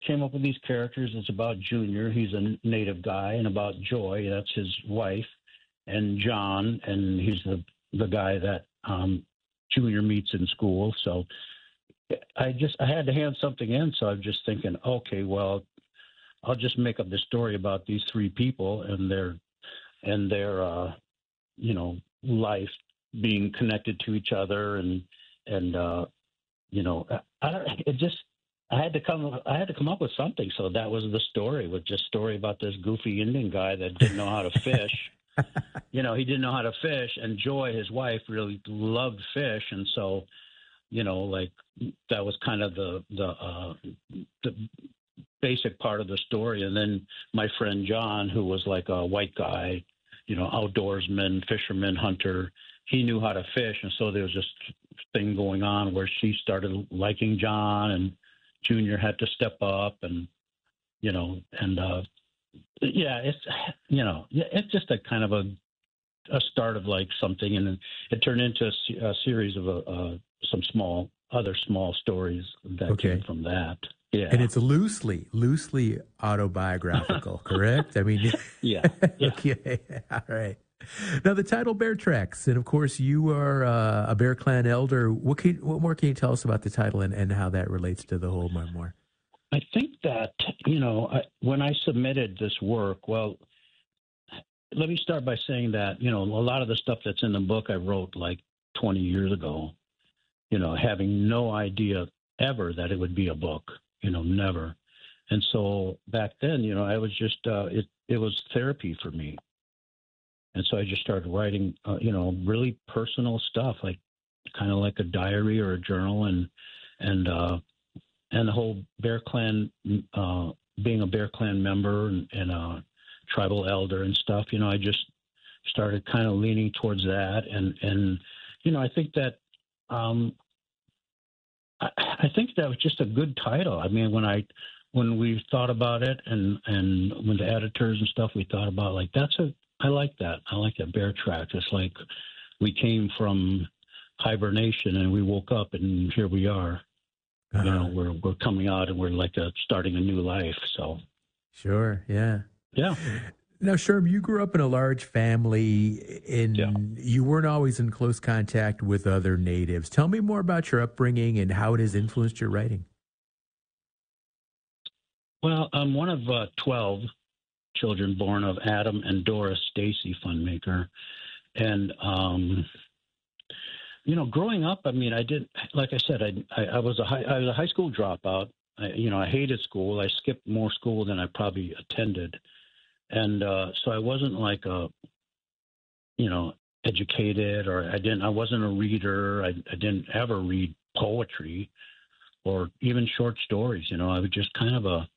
came up with these characters. It's about Junior, he's a native guy, and about Joy, that's his wife, and John, and he's the guy that Junior meets in school. So I had to hand something in, so I'm just thinking, okay, well, I'll just make up this story about these three people and their life being connected to each other, and I had to come up with something. So that was the story, with just story about this goofy Indian guy that didn't know how to fish. He didn't know how to fish, and Joy, his wife, really loved fish, and so that was kind of the basic part of the story. And then my friend John, who was like a white guy, outdoorsman, fisherman, hunter, he knew how to fish, and so there was this thing going on where she started liking John, and Junior had to step up, and it's just a kind of a start of like something, and it turned into a series of some other small stories that came from that. Yeah. And it's loosely autobiographical, correct? I mean, yeah. Okay, all right. Now, the title Bear Tracks, and of course, you are a Bear Clan elder. What more can you tell us about the title and how that relates to the whole memoir? I think that, when I submitted this work, well, let me start by saying that, a lot of the stuff that's in the book I wrote like 20 years ago, having no idea ever that it would be a book, never. And so back then, I was just, it was therapy for me. And so I just started writing, really personal stuff, like kind of like a diary or a journal, and the whole Bear Clan, being a Bear Clan member and a tribal elder and stuff. I just started kind of leaning towards that, and I think that I think that was just a good title. I mean, when we thought about it, and when the editors and stuff, we thought about like I like that. I like that, Bear Tracks. It's like we came from hibernation and we woke up and here we are. Uh-huh. We're coming out and we're like starting a new life. So sure, yeah. Yeah. Now, Sherm, you grew up in a large family, and you weren't always in close contact with other natives. Tell me more about your upbringing and how it has influenced your writing. Well, I'm one of 12 children born of Adam and Doris Stacy Funmaker. And, growing up, I mean, I did, like I said, I was a high school dropout. I hated school. I skipped more school than I probably attended. And so I wasn't like educated, or I wasn't a reader. I didn't ever read poetry or even short stories. I was just kind of a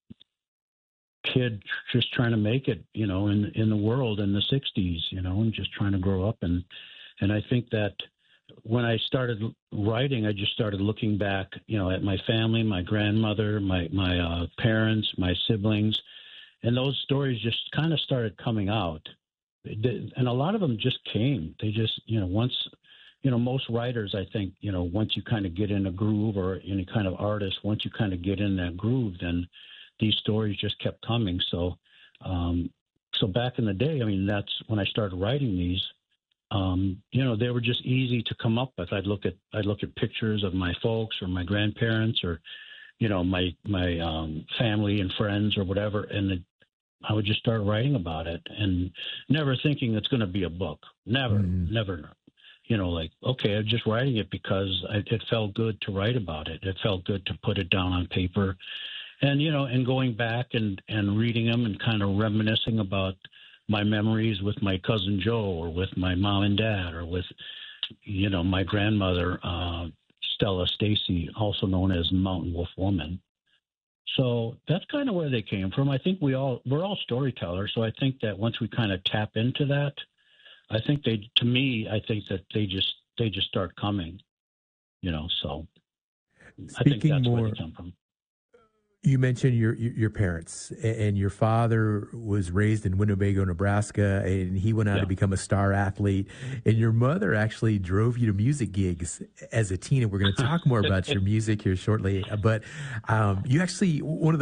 kid just trying to make it, in the world in the 60s, and just trying to grow up. And I think that when I started writing, I just started looking back, at my family, my grandmother, my parents, my siblings, and those stories just kind of started coming out. And a lot of them just came. They just, once, most writers, I think, once you kind of get in a groove, or any kind of artist, once you kind of get in that groove, then these stories just kept coming. So, so back in the day, I mean, that's when I started writing these. They were just easy to come up with. I'd look at pictures of my folks or my grandparents, or my family and friends or whatever, and I would just start writing about it, and never thinking it's going to be a book. Never. Okay, I'm just writing it because it felt good to write about it. It felt good to put it down on paper, and and going back and reading them and kind of reminiscing about my memories with my cousin Joe, or with my mom and dad, or with my grandmother Stella Stacy, also known as Mountain Wolf Woman. So that's kind of where they came from. I think we're all storytellers. So I think that once we kind of tap into that, I think that they just start coming, so I think that's where they come from. You mentioned your parents, and your father was raised in Winnebago, Nebraska, and he went on to Yeah. become a star athlete. And your mother actually drove you to music gigs as a teen. And we're going to talk more about your music here shortly. But you actually, one of